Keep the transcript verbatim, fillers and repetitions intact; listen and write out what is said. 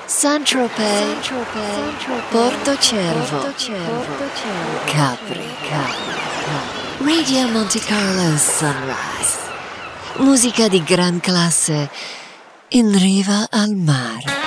Saint-Tropez, Porto Cervo, Capri, Radio Monte Carlo Sunrise. Musica di gran classe in riva al mare.